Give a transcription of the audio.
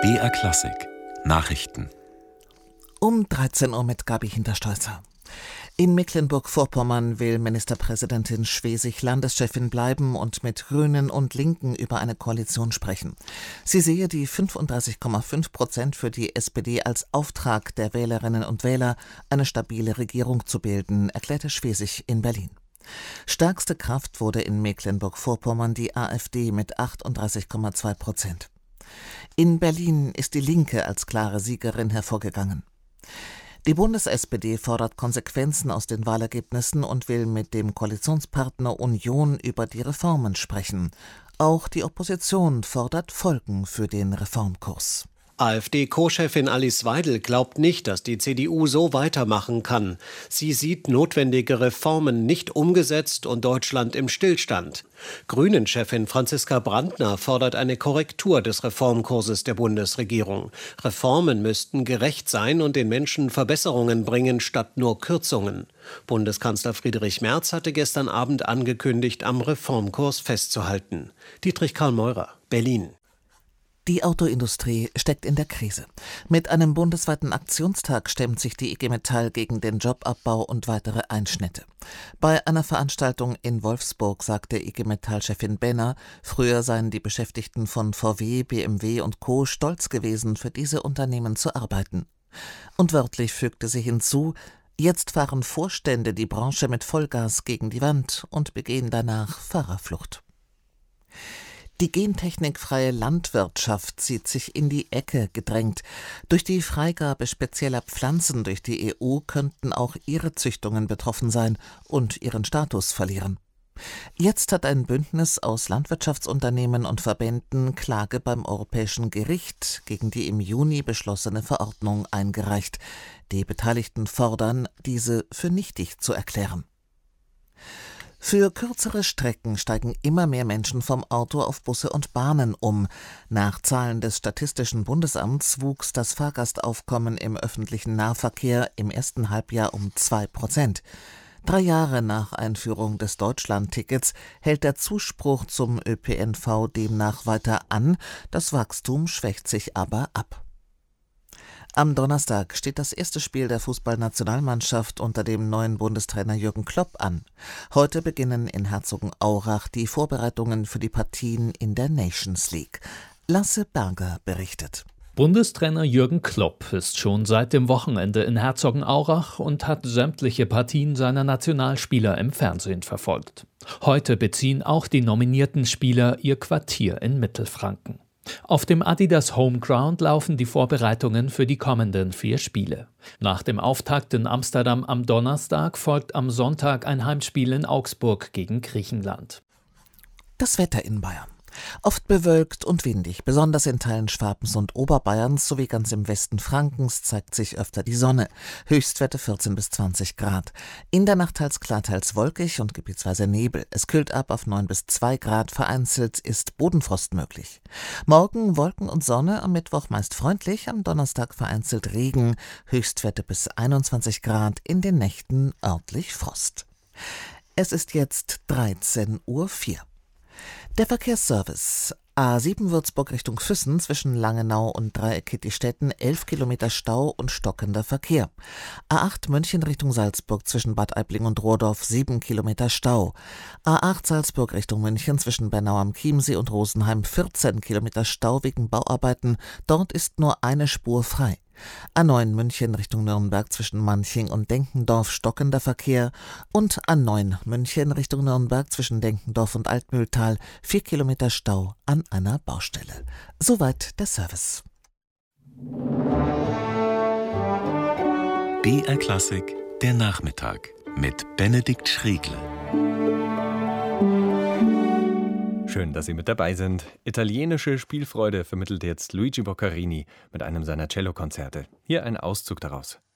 BR Klassik Nachrichten Um 13 Uhr mit Gabi Hinterstolzer. In Mecklenburg-Vorpommern will Ministerpräsidentin Schwesig Landeschefin bleiben und mit Grünen und Linken über eine Koalition sprechen. Sie sehe die 35,5% für die SPD als Auftrag der Wählerinnen und Wähler, eine stabile Regierung zu bilden, erklärte Schwesig in Berlin. Stärkste Kraft wurde in Mecklenburg-Vorpommern die AfD mit 38,2%. In Berlin ist die Linke als klare Siegerin hervorgegangen. Die Bundes-SPD fordert Konsequenzen aus den Wahlergebnissen und will mit dem Koalitionspartner Union über die Reformen sprechen. Auch die Opposition fordert Folgen für den Reformkurs. AfD-Co-Chefin Alice Weidel glaubt nicht, dass die CDU so weitermachen kann. Sie sieht notwendige Reformen nicht umgesetzt und Deutschland im Stillstand. Grünen-Chefin Franziska Brandner fordert eine Korrektur des Reformkurses der Bundesregierung. Reformen müssten gerecht sein und den Menschen Verbesserungen bringen, statt nur Kürzungen. Bundeskanzler Friedrich Merz hatte gestern Abend angekündigt, am Reformkurs festzuhalten. Dietrich Karl Meurer, Berlin. Die Autoindustrie steckt in der Krise. Mit einem bundesweiten Aktionstag stemmt sich die IG Metall gegen den Jobabbau und weitere Einschnitte. Bei einer Veranstaltung in Wolfsburg sagte IG Metall-Chefin Benner, früher seien die Beschäftigten von VW, BMW und Co. stolz gewesen, für diese Unternehmen zu arbeiten. Und wörtlich fügte sie hinzu, jetzt fahren Vorstände die Branche mit Vollgas gegen die Wand und begehen danach Fahrerflucht. Die gentechnikfreie Landwirtschaft sieht sich in die Ecke gedrängt. Durch die Freigabe spezieller Pflanzen durch die EU könnten auch ihre Züchtungen betroffen sein und ihren Status verlieren. Jetzt hat ein Bündnis aus Landwirtschaftsunternehmen und Verbänden Klage beim Europäischen Gericht gegen die im Juni beschlossene Verordnung eingereicht. Die Beteiligten fordern, diese für nichtig zu erklären. Für kürzere Strecken steigen immer mehr Menschen vom Auto auf Busse und Bahnen um. Nach Zahlen des Statistischen Bundesamts wuchs das Fahrgastaufkommen im öffentlichen Nahverkehr im ersten Halbjahr um 2%. 3 Jahre nach Einführung des Deutschlandtickets hält der Zuspruch zum ÖPNV demnach weiter an, das Wachstum schwächt sich aber ab. Am Donnerstag steht das erste Spiel der Fußballnationalmannschaft unter dem neuen Bundestrainer Jürgen Klopp an. Heute beginnen in Herzogenaurach die Vorbereitungen für die Partien in der Nations League. Lasse Berger berichtet. Bundestrainer Jürgen Klopp ist schon seit dem Wochenende in Herzogenaurach und hat sämtliche Partien seiner Nationalspieler im Fernsehen verfolgt. Heute beziehen auch die nominierten Spieler ihr Quartier in Mittelfranken. Auf dem Adidas Homeground laufen die Vorbereitungen für die kommenden 4 Spiele. Nach dem Auftakt in Amsterdam am Donnerstag folgt am Sonntag ein Heimspiel in Augsburg gegen Griechenland. Das Wetter in Bayern. Oft bewölkt und windig, besonders in Teilen Schwabens und Oberbayerns sowie ganz im Westen Frankens zeigt sich öfter die Sonne. Höchstwerte 14 bis 20 Grad. In der Nacht teils klar, teils wolkig und gebietsweise Nebel. Es kühlt ab auf 9 bis 2 Grad, vereinzelt ist Bodenfrost möglich. Morgen Wolken und Sonne, am Mittwoch meist freundlich, am Donnerstag vereinzelt Regen, Höchstwerte bis 21 Grad, in den Nächten örtlich Frost. Es ist jetzt 13:04 Uhr. Der Verkehrsservice. A7 Würzburg Richtung Füssen zwischen Langenau und Dreieck-Kitti-Stetten 11 Kilometer Stau und stockender Verkehr. A8 München Richtung Salzburg zwischen Bad Aibling und Rohrdorf 7 Kilometer Stau. A8 Salzburg Richtung München zwischen Bernau am Chiemsee und Rosenheim 14 Kilometer Stau wegen Bauarbeiten. Dort ist nur eine Spur frei. A9 München Richtung Nürnberg zwischen Manching und Denkendorf stockender Verkehr und A9 München Richtung Nürnberg zwischen Denkendorf und Altmühltal 4 Kilometer Stau an einer Baustelle. Soweit der Service. BR Klassik der Nachmittag mit Benedikt Schregle. Schön, dass Sie mit dabei sind. Italienische Spielfreude vermittelt jetzt Luigi Boccherini mit einem seiner Cellokonzerte. Hier ein Auszug daraus.